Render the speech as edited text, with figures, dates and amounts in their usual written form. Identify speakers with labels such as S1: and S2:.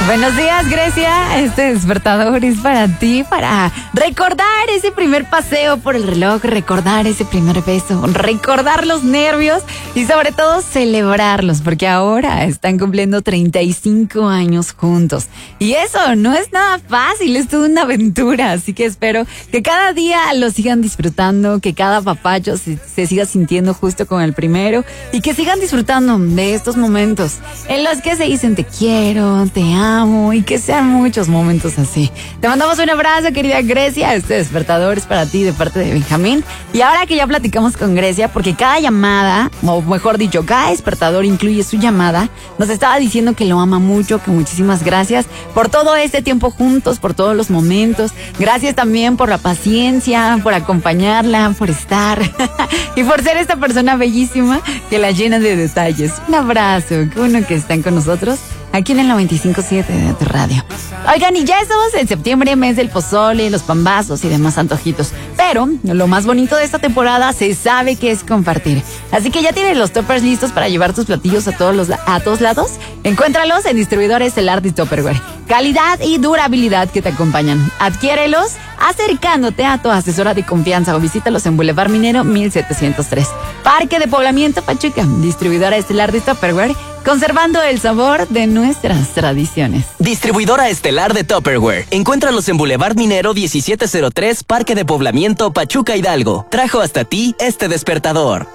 S1: Buenos días, Grecia. Este despertador es para ti, para recordar ese primer paseo por el reloj, recordar ese primer beso, recordar los nervios y sobre todo celebrarlos, porque ahora están cumpliendo 35 años juntos. Y eso no es nada fácil, es toda una aventura. Así que espero que cada día lo sigan disfrutando, que cada papacho se siga sintiendo justo con el primero y que sigan disfrutando de estos momentos en los que se dicen te quiero, te amo y que sean muchos momentos así. Te mandamos un abrazo, querida Grecia. Este despertador es para ti de parte de Benjamín. Y ahora que ya platicamos con Grecia, porque cada llamada, o mejor dicho, cada despertador incluye su llamada, nos estaba diciendo que lo ama mucho, que muchísimas gracias por todo este tiempo juntos, por todos los momentos. Gracias también por la paciencia, por acompañarla, por estar y por ser esta persona bellísima que la llena de detalles. Un abrazo, qué bueno que están con nosotros aquí en el 95.7 de tu radio. Oigan, y ya estamos en septiembre, mes del pozole, los pambazos y demás antojitos. Pero lo más bonito de esta temporada se sabe que es compartir. Así que ya tienes los toppers listos para llevar tus platillos a todos lados. Encuéntralos en Distribuidora Estelar de Tupperware. Calidad y durabilidad que te acompañan. Adquiérelos acercándote a tu asesora de confianza o visítalos en Boulevard Minero 1703. Parque de Poblamiento Pachuca. Distribuidora Estelar de Tupperware, conservando el sabor de nuestras tradiciones.
S2: Distribuidora Estelar de Tupperware. Encuéntralos en Boulevard Minero 1703, Parque de Poblamiento, Pachuca, Hidalgo. Trajo hasta ti este despertador.